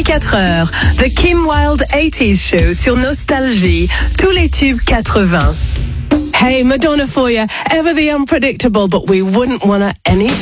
24h. The Kim Wilde 80s Show sur Nostalgie. Tous les tubes 80. Hey, Madonna for you. Ever the unpredictable, but we wouldn't want her any